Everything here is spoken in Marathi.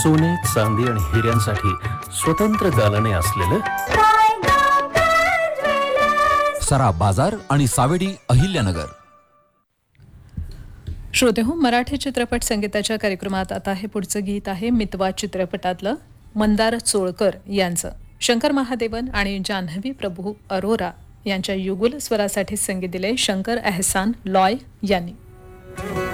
सोने, चांदी आणि हिऱ्यांसाठी स्वतंत्र दालने असलेलं सराफ बाजार आणि सावेडी अहिल्यानगर. श्रोते हो, मराठी चित्रपट संगीताच्या कार्यक्रमात आता हे पुढचं गीत आहे मितवा चित्रपटातलं मंदार चोळकर यांचं. शंकर महादेवन आणि जान्हवी प्रभू अरोरा यांच्या युगुल स्वरासाठी संगीत दिले शंकर एहसान लॉय यांनी.